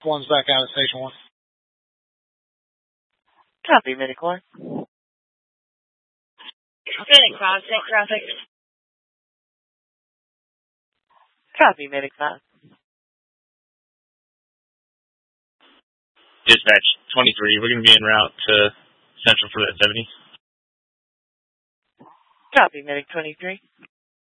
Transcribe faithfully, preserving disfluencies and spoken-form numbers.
One's back out at Station one. Copy, Medic one. Medic five, check traffic. Copy, Medic five. Dispatch twenty-three, we're going to be en route to Central for that seventy. Copy, Medic twenty-three.